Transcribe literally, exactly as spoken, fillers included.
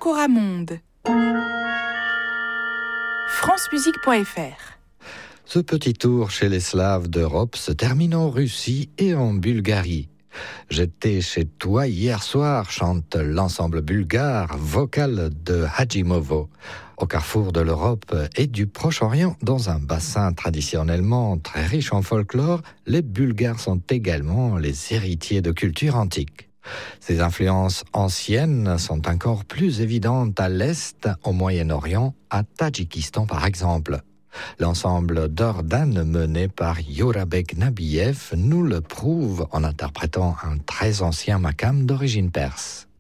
Francoramonde. francemusique point f r. Ce petit tour chez les Slaves d'Europe se termine en Russie et en Bulgarie. J'étais chez toi hier soir, chante l'ensemble bulgare vocal de Hadjimovo. Au carrefour de l'Europe et du Proche-Orient, dans un bassin traditionnellement très riche en folklore, les Bulgares sont également les héritiers de cultures antiques. Ces influences anciennes sont encore plus évidentes à l'Est, au Moyen-Orient, à Tadjikistan par exemple. L'ensemble d'Ordan mené par Yorabek Nabiev nous le prouve en interprétant un très ancien makam d'origine perse.